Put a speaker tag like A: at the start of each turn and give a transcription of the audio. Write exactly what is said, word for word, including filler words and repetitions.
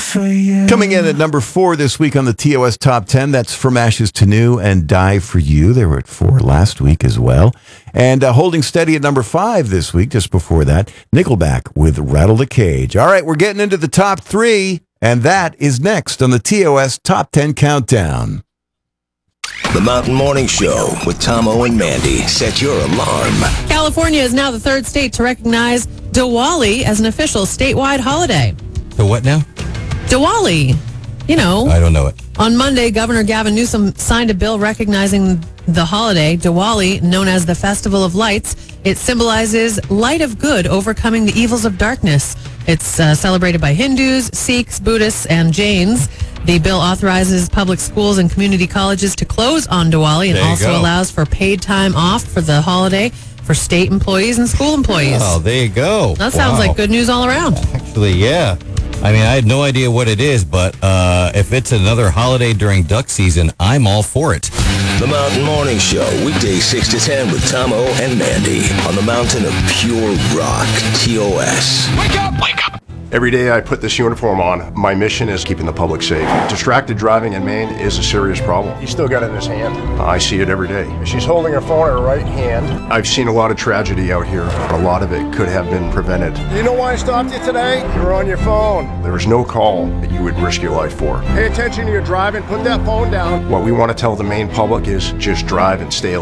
A: for you.
B: Coming in at number four this week on the T O S Top ten, that's From Ashes to New and Die for You. They were at four last week as well. And uh, holding steady at number five this week, just before that, Nickelback with Rattle the Cage. All right, we're getting into the top three, and that is next on the T O S Top ten Countdown.
C: The Mountain Morning Show with Tomo and Mandy. Set your alarm.
D: California is now the third state to recognize Diwali as an official statewide holiday.
E: The what now?
D: Diwali, you know.
E: I don't know it.
D: On Monday, Governor Gavin Newsom signed a bill recognizing the holiday, Diwali, known as the Festival of Lights. It symbolizes light of good overcoming the evils of darkness. It's uh, celebrated by Hindus, Sikhs, Buddhists, and Jains. The bill authorizes public schools and community colleges to close on Diwali and
E: There you
D: also
E: go.
D: allows for paid time off for the holiday for state employees and school employees.
E: Oh, there you go.
D: That sounds
E: Wow.
D: like good news all around.
E: Actually, yeah. I mean, I had no idea what it is, but uh, if it's another holiday during duck season, I'm all for it.
C: The Mountain Morning Show, weekdays six to ten with Tomo and Mandy on the mountain of pure rock, T O S.
F: Wake up! Wake up! Every day I put this uniform on, my mission is keeping the public safe. Distracted driving in Maine is a serious problem.
G: He's still got it in his hand.
F: I see it every day.
G: She's holding her phone in her right hand.
F: I've seen a lot of tragedy out here. A lot of it could have been prevented.
G: You know why I stopped you today? You were on your phone.
F: There is no call that you would risk your life for.
G: Pay attention to your driving. Put that phone down.
F: What we want to tell the Maine public is just drive and stay